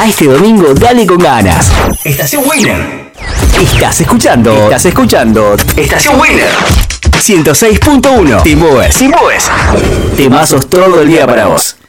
A este domingo dale con ganas. Estación Winner. Estás escuchando Estación Winner 106.1. Te mueves. Temazos todo el día para vos.